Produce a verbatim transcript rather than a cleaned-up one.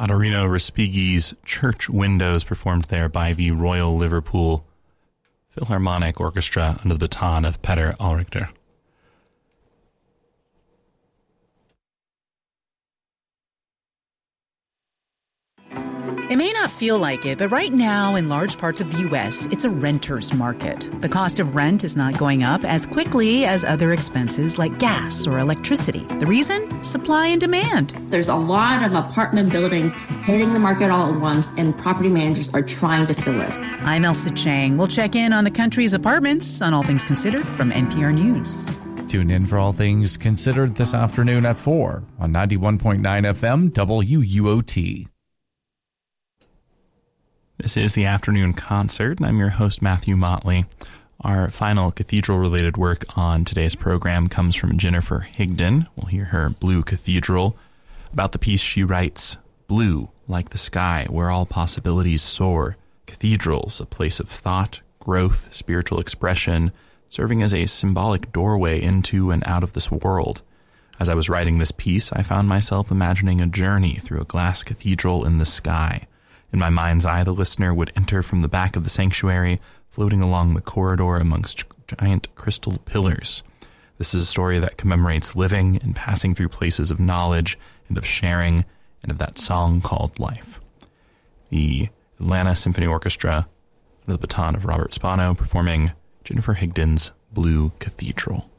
Adorino Respighi's Church Windows, performed there by the Royal Liverpool Philharmonic Orchestra under the baton of Peter Alrichter. It may not feel like it, but right now in large parts of the U S, it's a renter's market. The cost of rent is not going up as quickly as other expenses like gas or electricity. The reason? Supply and demand. There's a lot of apartment buildings hitting the market all at once, and property managers are trying to fill it. I'm Elsa Chang. We'll check in on the country's apartments on All Things Considered from N P R News. Tune in for All Things Considered this afternoon at four on ninety-one point nine F M W U O T. This is the Afternoon Concert, and I'm your host, Matthew Motley. Our final cathedral-related work on today's program comes from Jennifer Higdon. We'll hear her Blue Cathedral. About the piece, she writes, "Blue, like the sky, where all possibilities soar. Cathedrals, a place of thought, growth, spiritual expression, serving as a symbolic doorway into and out of this world. As I was writing this piece, I found myself imagining a journey through a glass cathedral in the sky. In my mind's eye, the listener would enter from the back of the sanctuary, floating along the corridor amongst giant crystal pillars. This is a story that commemorates living and passing through places of knowledge and of sharing and of that song called life." The Atlanta Symphony Orchestra, under the baton of Robert Spano, performing Jennifer Higdon's Blue Cathedral.